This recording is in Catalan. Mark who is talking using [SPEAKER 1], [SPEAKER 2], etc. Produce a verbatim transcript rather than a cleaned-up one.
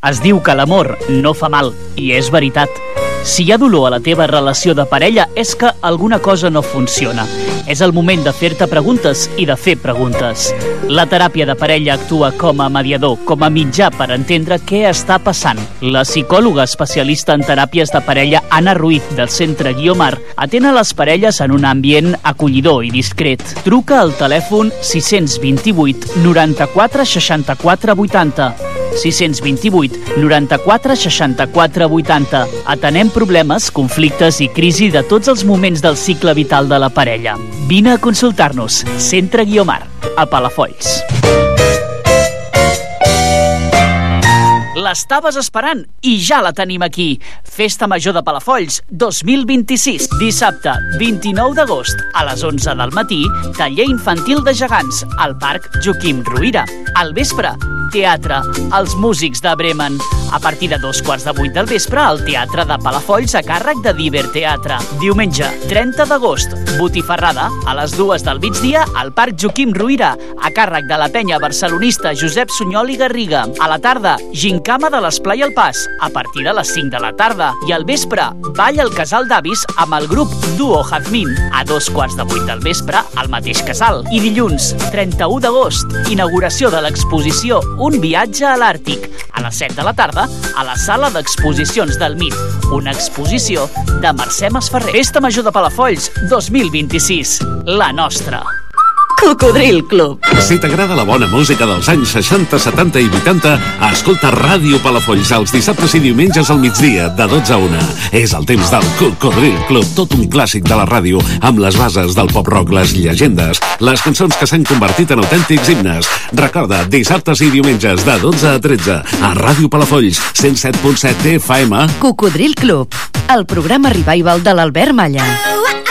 [SPEAKER 1] Es diu que l'amor no fa mal, i és veritat. Si hi ha dolor a la teva relació de parella és que alguna cosa no funciona. És el moment de fer-te preguntes i de fer preguntes. La teràpia de parella actua com a mediador, com a mitjà per entendre què està passant. La psicòloga especialista en teràpies de parella Anna Ruiz, del Centre Guiomar, atén a les parelles en un ambient acollidor i discret. Truca al telèfon sis dos vuit noranta-quatre seixanta-quatre vuitanta. sis dos vuit noranta-quatre seixanta-quatre vuitanta. Atenem problemes, conflictes i crisi de tots els moments del cicle vital de la parella. Vine a consultar-nos. Centre Guiomar, a Palafolls. L'estaves esperant i ja la tenim aquí. Festa Major de Palafolls dos mil vint-i-sis. Dissabte, vint-i-nou d'agost, a les onze del matí, taller infantil de gegants al Parc Joaquim Ruyra. Al vespre, teatre, els músics de Bremen. A partir de dos quarts de vuit del vespre, al Teatre de Palafolls a càrrec de Diverteatre. Diumenge, trenta d'agost, botifarrada, a les dues del migdia, al Parc Joaquim Ruyra, a càrrec de la penya barcelonista Josep Sunyol i Garriga. A la tarda, gincama de l'Esplai al Pas, a partir de les cinc de la tarda. I al vespre, ball al casal d'avis amb el grup Duo Jazmín, a dos quarts de vuit del vespre, al mateix casal. I dilluns, trenta-u d'agost, inauguració de l'exposició Un viatge a l'Àrtic, a les set de la tarda, a la sala d'exposicions del Mit, una exposició de Mercè Masferrer. Festa Major de Palafolls dos mil vint-i-sis, la nostra.
[SPEAKER 2] Cocodril Club.
[SPEAKER 3] Si t'agrada la bona música dels anys seixanta, setanta i vuitanta, escolta Ràdio Palafolls els dissabtes i diumenges al migdia, de dotze a una. És el temps del Cocodril Club, tot un clàssic de la ràdio, amb les bases del pop-rock, les llegendes, les cançons que s'han convertit en autèntics himnes. Recorda, dissabtes i diumenges, de dotze a tretze, a Ràdio Palafolls, cent set punt set F M.
[SPEAKER 2] Cocodril Club, el programa revival de l'Albert Malla.